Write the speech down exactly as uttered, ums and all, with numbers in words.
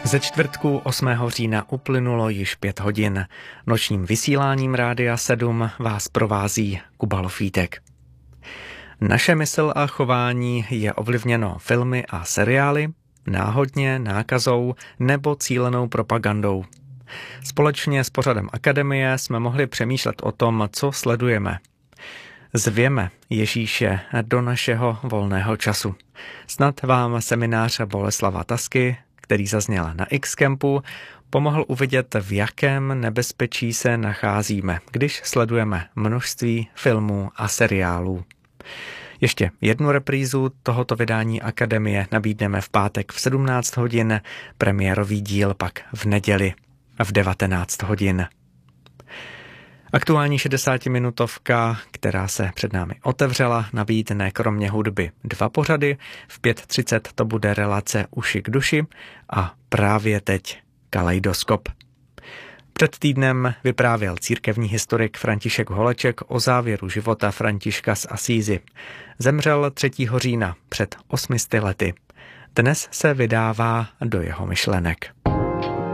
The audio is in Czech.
Ze čtvrtku osmého října uplynulo již pět hodin. Nočním vysíláním Rádia sedm vás provází Kuba Lofítek. Naše mysl a chování je ovlivněno filmy a seriály, náhodně, nákazou nebo cílenou propagandou. Společně s pořadem Akademie jsme mohli přemýšlet o tom, co sledujeme. Zvěme Ježíše do našeho volného času. Snad vám seminář Boleslava Tasky, který zazněl na X-Campu, pomohl uvidět, v jakém nebezpečí se nacházíme, když sledujeme množství filmů a seriálů. Ještě jednu reprízu tohoto vydání Akademie nabídneme v pátek v sedmnáct hodin, premiérový díl pak v neděli v devatenáct hodin. Aktuální šedesátiminutovka, která se před námi otevřela, nabídne kromě hudby dva pořady. V pět třicet to bude relace Uši k duši a právě teď Kaleidoskop. Před týdnem vyprávěl církevní historik František Holeček o závěru života Františka z Asízy. Zemřel třetího října před osmi sty lety. Dnes se vydává do jeho myšlenek.